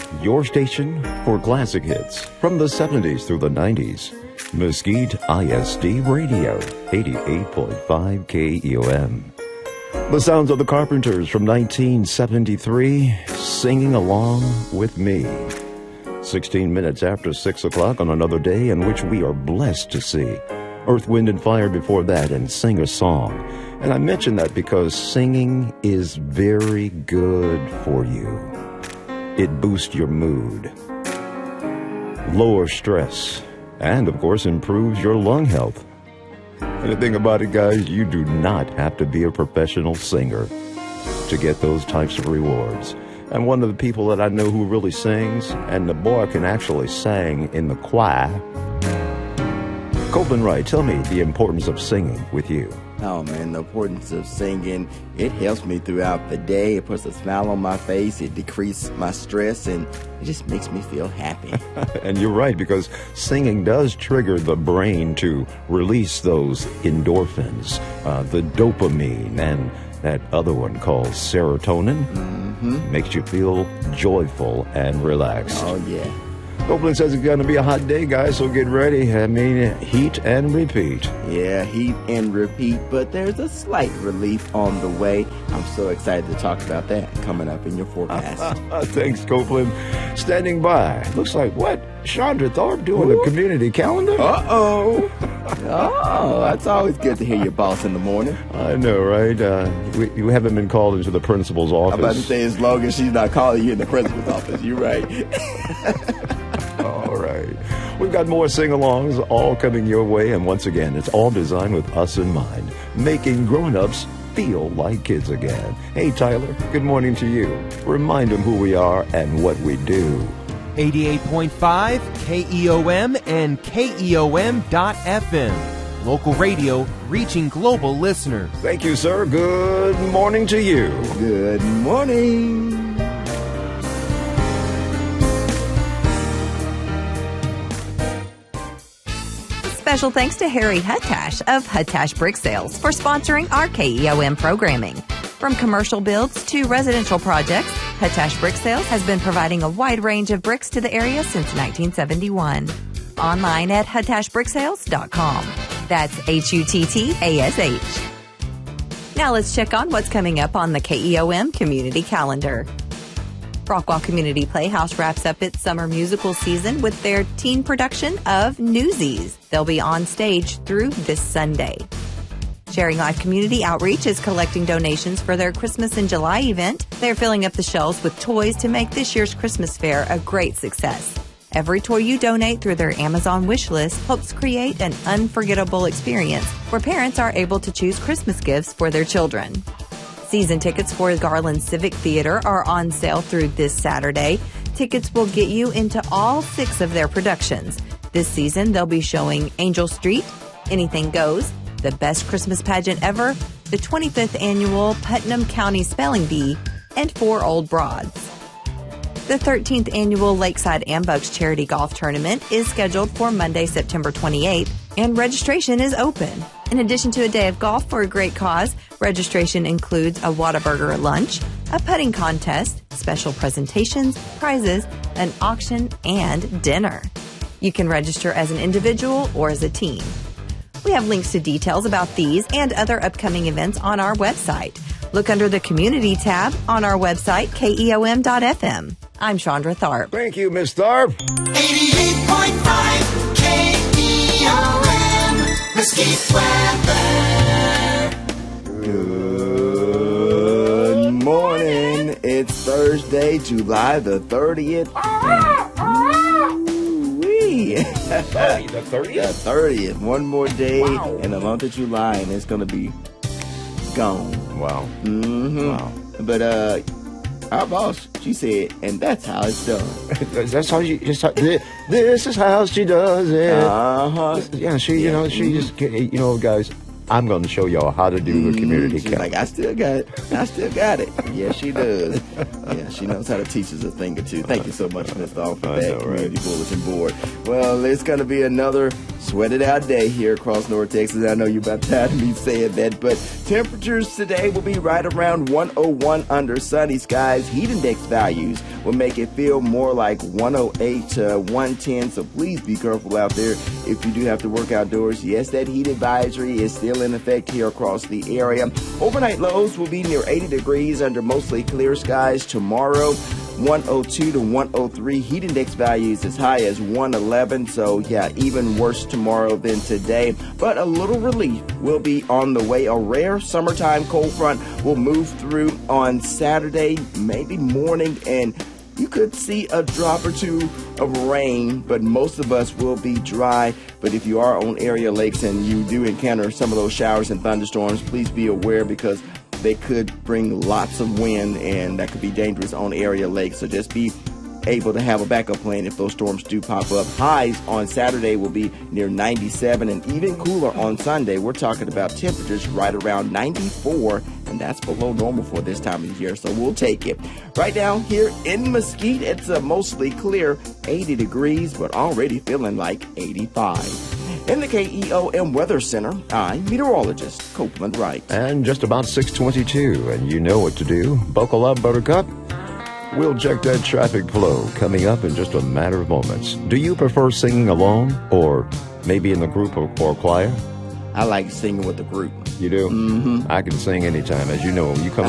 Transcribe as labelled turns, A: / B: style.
A: your station for classic hits from the 70s through the 90s. Mesquite ISD Radio, 88.5 KEOM. The sounds of the Carpenters from 1973, Singing Along with Me. 16 minutes after 6 o'clock on another day in which we are blessed to see Earth, Wind, and Fire before that and sing a song. And I mention that because singing is very good for you. It boosts your mood, lowers stress, and, of course, improves your lung health. And the thing about it, guys, you do not have to be a professional singer to get those types of rewards. And one of the people that I know who really sings, and the boy can actually sing in the choir. Copeland Wright, tell me the importance of singing with you.
B: Oh, man, the importance of singing, it helps me throughout the day. It puts a smile on my face. It decreases my stress, and it just makes me feel happy.
A: And you're right, because singing does trigger the brain to release those endorphins, the dopamine, and that other one called serotonin. Mm-hmm. Makes you feel joyful and relaxed.
B: Oh, yeah.
A: Copeland says it's going to be a hot day, guys, so get ready. I mean, heat and repeat.
B: Yeah, heat and repeat, but there's a slight relief on the way. I'm so excited to talk about that coming up in your forecast.
A: Thanks, Copeland. Standing by. Looks like, what? Chandra Thorpe doing a community calendar?
B: Uh-oh. Oh, that's always good to hear your boss in the morning.
A: I know, right? You haven't been called into the principal's office.
B: I'm about to say, as long as she's not calling you in the principal's office, you're right.
A: All right. We've got more sing-alongs all coming your way, and once again, it's all designed with us in mind, making grown-ups feel like kids again. Hey, Tyler, good morning to you. Remind them who we are and what we do.
C: 88.5 KEOM and KEOM.FM. Local radio reaching global listeners.
A: Thank you, sir. Good morning to you.
B: Good morning.
D: Special thanks to Harry Huttash of Huttash Brick Sales for sponsoring our KEOM programming. From commercial builds to residential projects, Huttash Brick Sales has been providing a wide range of bricks to the area since 1971. Online at huttashbricksales.com. That's HUTTASH. Now let's check on what's coming up on the KEOM community calendar. Rockwall Community Playhouse wraps up its summer musical season with their teen production of Newsies. They'll be on stage through this Sunday. Sharing Life Community Outreach is collecting donations for their Christmas in July event. They're filling up the shelves with toys to make this year's Christmas fair a great success. Every toy you donate through their Amazon wish list helps create an unforgettable experience where parents are able to choose Christmas gifts for their children. Season tickets for Garland Civic Theater are on sale through this Saturday. Tickets will get you into all 6 of their productions. This season, they'll be showing Angel Street, Anything Goes, The Best Christmas Pageant Ever, the 25th Annual Putnam County Spelling Bee, and 4 Old Broads. The 13th Annual Lakeside Ambugs Charity Golf Tournament is scheduled for Monday, September 28th, and registration is open. In addition to a day of golf for a great cause, registration includes a Whataburger lunch, a putting contest, special presentations, prizes, an auction, and dinner. You can register as an individual or as a team. We have links to details about these and other upcoming events on our website. Look under the Community tab on our website, KEOM.FM. I'm Chandra Tharp.
A: Thank you, Miss Tharp.
E: 88.5 KEOM, Mesquite weather.
B: Good morning. It's Thursday, July the 30th. Ooh-wee.
A: The 30th?
B: The 30th. One more day in the month of July, and it's going to be gone.
A: Wow.
B: Mm-hmm.
A: Wow.
B: But our boss, she said, and that's how it's done.
A: That's how she just. This is how she does it.
B: Uh-huh.
A: Yeah, she, she just, guys. I'm going to show y'all how to do the community
B: She's
A: count.
B: like, I still got it. I still got it. Yeah, she does. Yeah, she knows how to teach us a thing or two. Thank you so much, Mr. All, for
A: I
B: that
A: know, right?
B: community bulletin board. Well, it's going to be another sweated out day here across North Texas. I know you're about tired of me saying that, but temperatures today will be right around 101 under sunny skies. Heat index values will make it feel more like 108 to 110, so please be careful out there if you do have to work outdoors. Yes, that heat advisory is still in effect here across the area. Overnight lows will be near 80 degrees under mostly clear skies tomorrow. 102 to 103. Heat index values as high as 111. So, yeah, even worse tomorrow than today. But a little relief will be on the way. A rare summertime cold front will move through on Saturday, maybe morning, and you could see a drop or two of rain, but most of us will be dry. But if you are on area lakes and you do encounter some of those showers and thunderstorms, please be aware because they could bring lots of wind and that could be dangerous on area lakes. So just be able to have a backup plan if those storms do pop up. Highs on Saturday will be near 97 and even cooler on Sunday. We're talking about temperatures right around 94, and that's below normal for this time of year, so we'll take it. Right now here in Mesquite, it's a mostly clear 80 degrees, but already feeling like 85. In the KEOM Weather Center, I'm meteorologist Copeland Wright.
A: And just about 6:22, and you know what to do. Buckle up, Buttercup. We'll check that traffic flow coming up in just a matter of moments. Do you prefer singing alone or maybe in the group or choir?
B: I like singing with the group.
A: You do? Mm-hmm. I can sing anytime. As you know, when you come